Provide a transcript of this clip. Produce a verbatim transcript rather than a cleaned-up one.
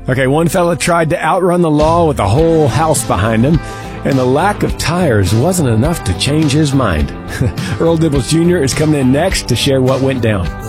Okay, one fella tried to outrun the law with a whole house behind him, and the lack of tires wasn't enough to change his mind. Earl Dibbles Junior is coming in next to share what went down.